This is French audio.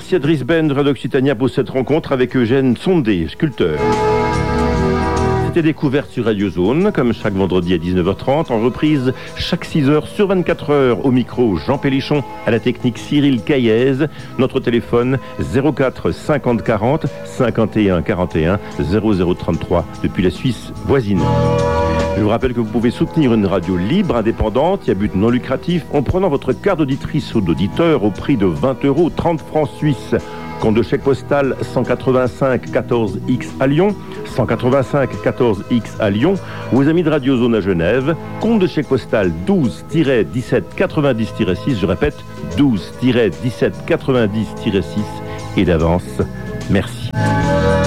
Merci à Driss Ben de Radio Occitania pour cette rencontre avec Eugène Sondé, sculpteur. C'était Découverte sur Radio Zone, comme chaque vendredi à 19h30, en reprise chaque 6h sur 24 heures. Au micro, Jean Pélichon, à la technique Cyril Caillez. Notre téléphone 04 50 40 51 41 0033 depuis la Suisse voisine. Je vous rappelle que vous pouvez soutenir une radio libre, indépendante et à but non lucratif en prenant votre carte d'auditrice ou d'auditeur au prix de 20 €, 30 francs suisses. Compte de chèque postal 185 14X à Lyon, 185 14X à Lyon, ou aux amis de Radio Zone à Genève, compte de chèque postal 12-17 90-6, je répète, 12-17 90-6, et d'avance, merci.